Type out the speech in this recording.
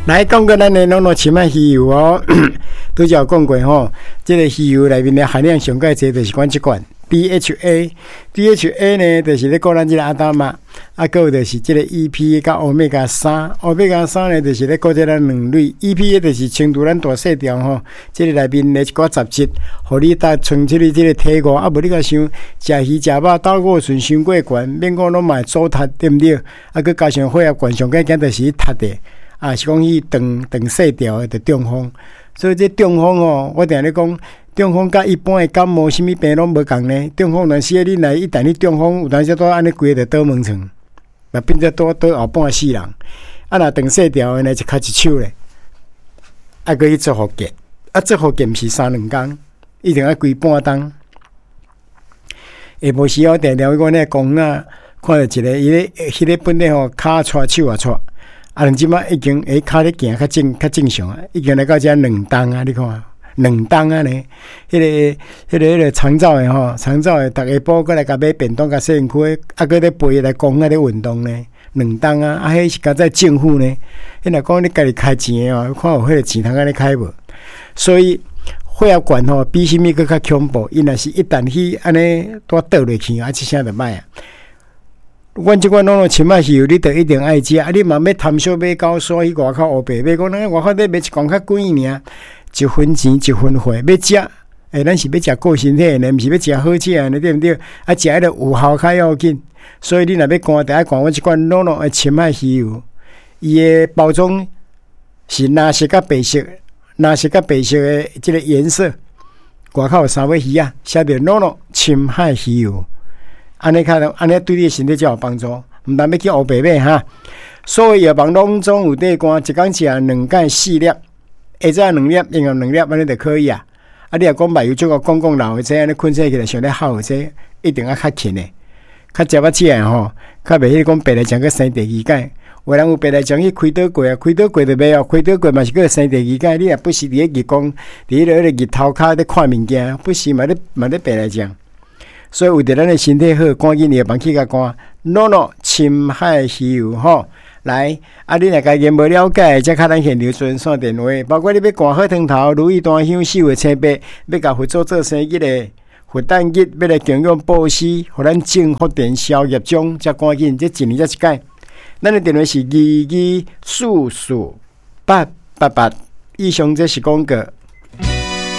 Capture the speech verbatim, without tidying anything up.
来讲过咱的农农深海鱼油哦，拄则有讲过吼，这个鱼油内面的含量上介济，就是管这款 D H A。D H A 呢，就是咧讲咱这个阿达玛，啊，还有就是这个 E P A 加欧米伽三，欧米伽三呢，就是咧讲这咱两类 ，E P A 就是清除咱大细条吼，这个内面的一寡杂质，互你搭存这个这个体固，啊，无你甲想食鱼食肉倒过顺伤过悬，免讲拢嘛糟蹋，对毋对？啊，佮加上血压悬上介简就是塌的。啊，是讲伊长长细条的中风，所以这中风哦，我定咧讲，中风甲一般的感冒什么病拢无共呢。中风若是你来一旦你中风，有当时都安尼规个倒门床，嘛变做倒倒后半死人。啊，若长细条的呢，就靠一手咧，啊，佮伊做复健，啊，做复健毋是三两工，一定要规半冬。下晡时我定定我那公啊，看到一个伊咧，迄个本地吼骹搓手啊搓。啊，人即摆已经诶，骹咧行较正较正常啊，已经来到遮两冬啊，你看两冬啊呢，迄、那个、迄、那个、迄、那个长照诶吼，长照诶，逐下晡过来甲买便当，甲洗身躯，啊，搁咧陪伊来公啊咧运动呢，两冬啊，啊，迄是甲在政府呢，迄若讲你家己开钱诶哦，看有迄个钱通安尼开无，所以血压悬吼，比什么搁较恐怖，伊若是一旦去安尼拄倒落去啊，即声就歹啊。阮即款拢拢深海鱼油，你着一定爱食。啊，你嘛要贪小买高山去外口黑白买，讲咱外口咧买一公较贵尔，一分钱一分货。要食，诶，咱是要食顾身体呢，毋是要食好食呢，对毋对？啊，食迄个有效较要紧。所以你若要干，得爱干阮即款拢拢诶深海鱼油，伊诶包装是蓝色甲白色，蓝色甲白色诶即个颜色，外口有三尾鱼啊，写着拢拢深海鱼油。安尼看，安尼对你身体才有帮助，毋但要去黑白买哈。所有药房拢总有地关，一工食两盖四粒，下早两粒，用用两粒，安尼就可以啊。啊，你若讲目睭足个讲讲老的这，安尼困醒起来想咧好这，一定要较勤的，较食要起来吼，较袂迄讲白来讲个生第二盖。有人有白来讲去开刀过啊，开刀过就袂哦，开刀过嘛是个生第二盖。你若不是伫咧日光，伫咧迄个日头骹咧看物件，不是嘛咧嘛咧白来讲。所以为着咱的身体好，赶紧药房去甲看，诺诺深海鱼油吼，来啊！你若家己无了解，则较咱现流传线电话，包括你要赶好汤头、如意丹香、四月青白，要甲佛祖做生日的佛诞日，要来供养布施，互咱正福电消业障，则赶紧，这一年则一届。咱的电话是二二四四八八八，以上这是广告。